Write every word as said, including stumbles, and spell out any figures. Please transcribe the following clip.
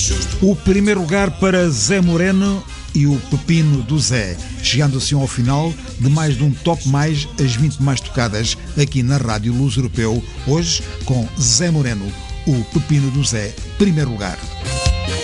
O primeiro lugar para Zé Moreno e o Pepino do Zé, chegando assim ao final de mais de um Top Mais, as vinte mais tocadas aqui na Rádio Luz Europeu, hoje com Zé Moreno, o Pepino do Zé, primeiro lugar.